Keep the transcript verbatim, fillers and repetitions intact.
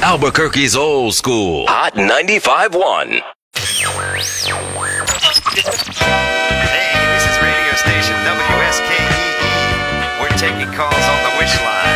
Albuquerque's old school. Hot ninety-five point one. Hey, this is radio station W S K E E. We're taking calls on the wish line.